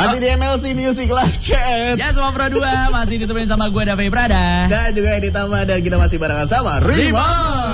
Masih di MLC Music Live Chat. Ya, semua Pro 2 masih ditemenin sama gue Davi Prada. Dan juga ditambah dan kita masih barengan sama Rima.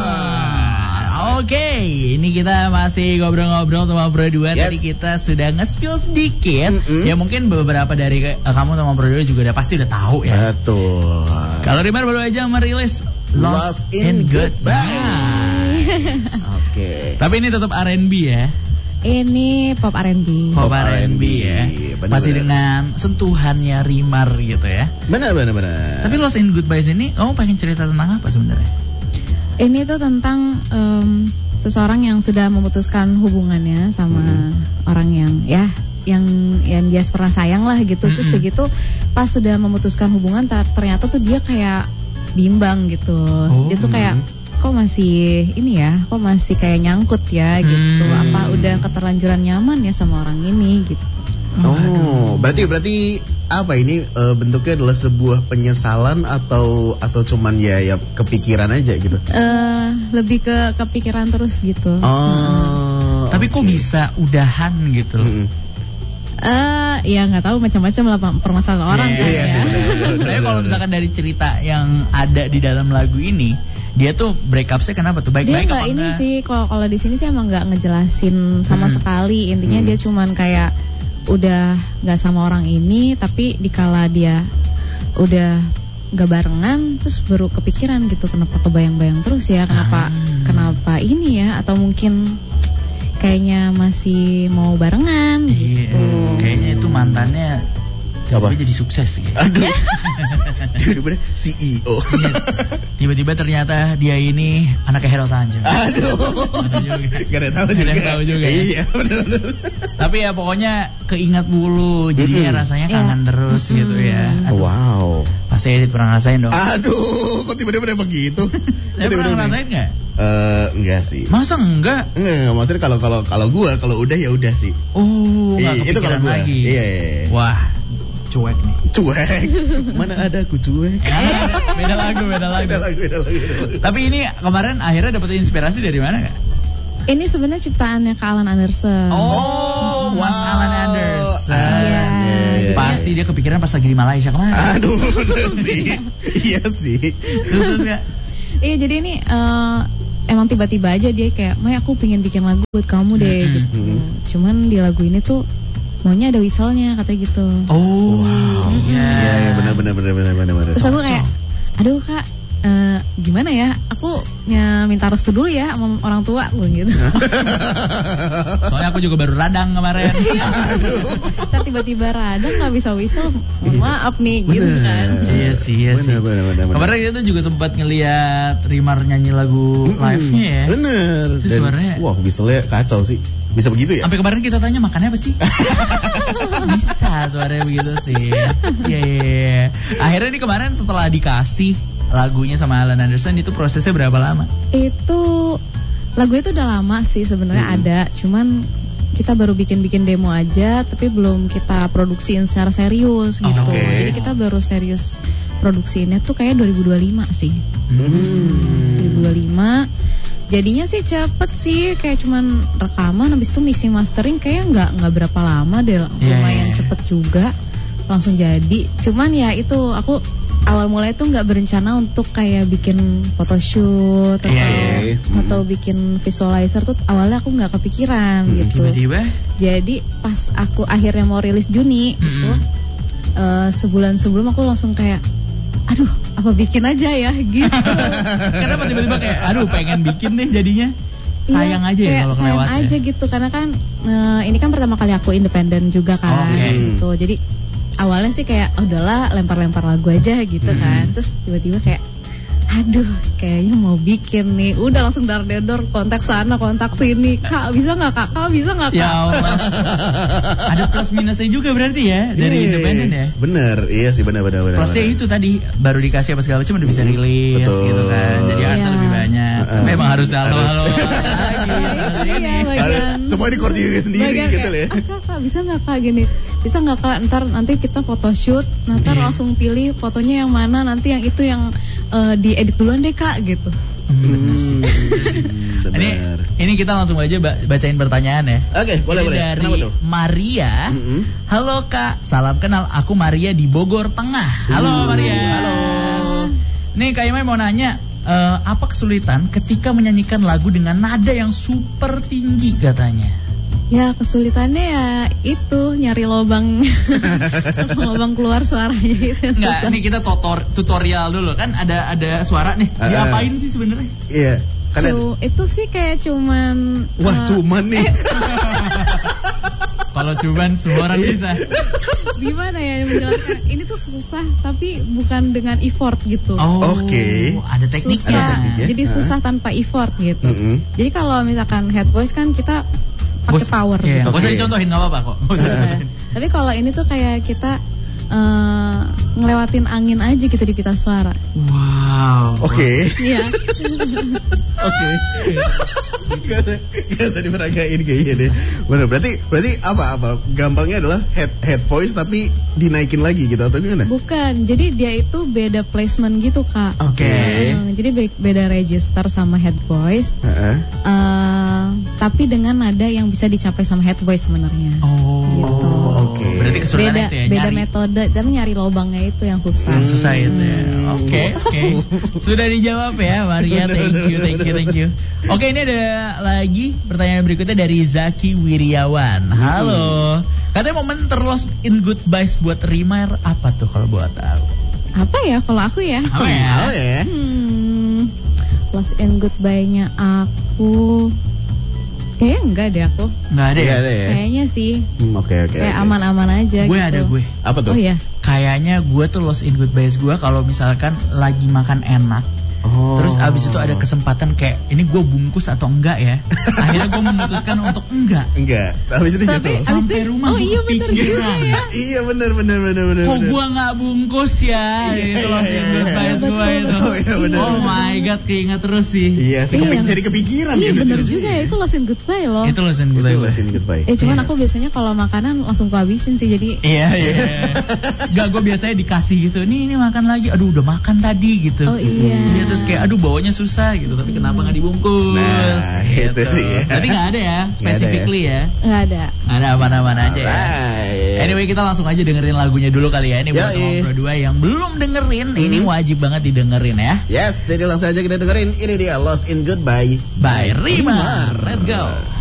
Oke, ini kita masih ngobrol-ngobrol sama Pro 2. Tadi kita sudah nge-spill sedikit. Ya mungkin beberapa dari kamu sama Pro 2 juga pasti udah tahu ya. Betul. Kalau Rima baru aja merilis Lost in Goodbye. Oke. Tapi ini tetap R&B ya. Ini pop R&B. Pop R&B ya. Bener, masih dengan sentuhannya Rimar gitu ya. Benar. Tapi Lost in Goodbye ini kamu pengen cerita tentang apa sebenarnya? Ini tuh tentang seseorang yang sudah memutuskan hubungannya sama orang yang dia pernah sayang lah gitu. Terus begitu pas sudah memutuskan hubungan ternyata tuh dia kayak bimbang gitu. Dia tuh kayak kok masih kok masih kayak nyangkut ya gitu. Apa udah keterlanjuran nyaman ya sama orang ini gitu. Berarti apa ini bentuknya adalah sebuah penyesalan atau cuman ya kepikiran aja gitu? Lebih ke kepikiran terus gitu. Tapi kok bisa udahan gitu? Ya nggak tahu macam-macam lah permasalahan orang kan ya. Tapi kalau misalkan dari cerita yang ada di dalam lagu ini, dia tuh break up-nya kenapa tuh? Baik-baik apa enggak? Dia nggak sih, kalau di sini sih emang nggak ngejelasin sama sekali. Intinya dia cuman kayak udah nggak sama orang ini, tapi dikala dia udah nggak barengan, terus baru kepikiran gitu, kenapa kebayang-bayang terus ya, kenapa ini ya, atau mungkin kayaknya masih mau barengan gitu. Kayaknya itu mantannya jadi sukses gitu. Aduh. Tiba-tiba CEO. Tiba-tiba ternyata dia ini anaknya Hero Tanjung. Aduh. Gak ada tahu juga. Iya, benar. Tapi ya pokoknya keingat mulu, jadinya rasanya kangen terus gitu ya. Wow. Pasti Edit pernah ngerasain dong. Aduh, kok tiba-tiba begitu? Pernah ngerasain nggak? Enggak sih. Masa enggak? Enggak, maksudnya kalau udah ya udah sih. Nggak itu kalau gua lagi. Iya. Wah, cuek nih. Cuek. Mana ada aku cuek. Beda lagu. Tapi ini kemarin akhirnya dapat inspirasi dari mana nggak? Ini sebenarnya ciptaannya Kak Alan Anderson. Mas Alan Anderson. Iya. Pasti dia kepikiran pas lagi di Malaysia kemarin. Aduh, sih. Iya sih. Terus nggak? Iya, jadi ini emang tiba-tiba aja dia kayak, "May, aku pengen bikin lagu buat kamu deh," gitu. Cuman di lagu ini tuh maunya ada whistle-nya katanya gitu. Wow. Iya, benar. Terus aku kayak, "Aduh, Kak, gimana ya? Aku minta restu dulu ya sama orang tua," gitu. Soalnya aku juga baru radang kemarin. Kita tiba-tiba radang nggak bisa whistle, maaf nih, gitu kan. Iya sih. Benar. Kemarin kita juga sempat ngelihat Rimar nyanyi lagu live-nya ya. Bener. Itu suaranya. Wah, whistle-nya kacau sih. Bisa begitu ya? Sampai kemarin kita tanya makannya apa sih? Bisa suaranya begitu sih. Iya. Akhirnya ini kemarin setelah dikasih lagunya sama Alan Anderson, itu prosesnya berapa lama? Itu lagu itu udah lama sih sebenarnya ada, cuman kita baru bikin demo aja, tapi belum kita produksiin secara serius gitu. Jadi kita baru serius produksiinnya tuh kayak 2025 sih. 2025. Jadinya sih cepet sih, kayak cuman rekaman, habis itu mixing mastering kayak nggak berapa lama deh, lumayan cepet juga, langsung jadi. Cuman ya itu aku awal mulai tuh nggak berencana untuk kayak bikin photoshoot atau bikin visualizer tuh, awalnya aku nggak kepikiran gitu. Tiba-tiba? Jadi pas aku akhirnya mau rilis Juni itu, sebulan sebelum aku langsung kayak, aduh, apa bikin aja ya gitu. Kenapa tiba-tiba kayak, aduh pengen bikin deh jadinya. Sayang aja ya kalau kelewat. Sayang aja gitu, karena kan ini kan pertama kali aku independen juga kan gitu. Jadi awalnya sih kayak udahlah lempar-lempar lagu aja gitu kan. Terus tiba-tiba kayak, aduh kayaknya mau bikin nih. Udah langsung dar-dedor, kontak sana kontak sini. Kak bisa gak kak? Kak bisa gak kak? Ya Allah. Ada plus minusnya juga berarti ya dari independen ya. Bener, iya sih benar. Plusnya itu tadi baru dikasih apa segala macam udah bisa rilis gitu kan. Jadi artnya lebih banyak. Memang harus halo lagi. Semua dikoordinir sendiri gitu ya. Kak bisa gak kak gini? Bisa gak kak? Nanti kita photoshoot, langsung pilih fotonya yang mana, nanti yang itu yang diedit duluan deh kak gitu. Bener sih. Ini kita langsung aja bacain pertanyaan ya. Oke, boleh. Dari Maria. Halo Kak, salam kenal. Aku Maria di Bogor Tengah. Halo Maria. Halo. Nih Kak Imai mau nanya, apa kesulitan ketika menyanyikan lagu dengan nada yang super tinggi katanya? Ya kesulitannya ya itu nyari lubang lubang keluar suaranya itu. Enggak, ini kita tutorial dulu kan ada suara nih. Diapain sih sebenarnya? Iya. Itu sih kayak cuman cuman nih. Kalau cuman semua orang bisa. Gimana ya menjelaskan? Ini tuh susah tapi bukan dengan effort gitu. Oke. Ada tekniknya. Jadi susah tanpa effort gitu. Jadi kalau misalkan head voice kan kita pakai power. Iya, gitu. Gak usah dicontohin, gak apa-apa kok. Tapi kalau ini tuh kayak kita ngelewatin angin aja gitu di pita suara. Wow. Oke. Iya. Oke. Gak usah diperagain kayaknya deh. Bener, berarti apa? Gampangnya adalah head voice tapi dinaikin lagi gitu atau gimana? Bukan, jadi dia itu beda placement gitu Kak. Oke. Jadi beda register sama head voice. Tapi dengan nada yang bisa dicapai sama head voice sebenarnya. Gitu. Oke. Berarti kesulitan itu ya. Beda metode, tapi nyari lubangnya itu yang susah. Susah itu ya. Oke. Sudah dijawab ya Maria. Thank you. Oke, ini ada lagi pertanyaan berikutnya dari Zaki Wiryawan. Halo. Katanya momen terlost in goodbyes buat Rimar apa tuh kalau buat tahu? Apa ya kalau aku ya? Apa ya? Lost in goodbye-nya aku. Kayaknya enggak deh aku. Enggak ada ya? Kayaknya sih. Oke. Kayak aman-aman aja gue gitu. Ada gue. Apa tuh? Oh iya. Kayaknya gue tuh lost in goodbyes gue kalau misalkan lagi makan enak. Terus abis itu ada kesempatan kayak ini gue bungkus atau enggak ya. Akhirnya gue memutuskan untuk enggak. Abis itu nyesel. Sampai rumah gue kepikiran. Iya bener. Kok gue gak bungkus ya? Itu lost in goodbyes gue itu. Oh my god, keinget terus sih. Iya sih, jadi kepikiran. Iya bener juga ya, itu lost in goodbye loh. Itu lost in goodbye. Cuman aku biasanya kalau makanan langsung aku habisin sih jadi. Iya. Gak, gue biasanya dikasih gitu. Nih makan lagi. Aduh udah makan tadi gitu. Oh iya. Terus kayak aduh bawanya susah gitu, tapi kenapa nggak dibungkus? Nah, gitu. itu sih ya. Berarti nggak ada ya, specifically ya? Nggak ada. Ada aman-aman aja ya. Anyway, kita langsung aja dengerin lagunya dulu kali ya. Ini buat teman berdua yang belum dengerin, ini wajib banget didengerin ya. Yes, jadi langsung aja kita dengerin. Ini dia Lost in Goodbye by Rimar. Let's go.